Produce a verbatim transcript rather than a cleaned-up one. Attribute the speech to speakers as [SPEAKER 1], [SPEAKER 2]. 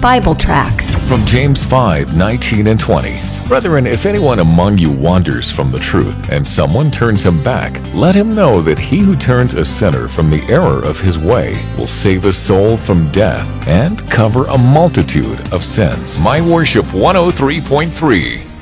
[SPEAKER 1] Bible tracts.
[SPEAKER 2] From James five, nineteen and twenty. Brethren, if anyone among you wanders from the truth, and someone turns him back, let him know that he who turns a sinner from the error of his way will save a soul from death and cover a multitude of sins. My Worship one oh three point three.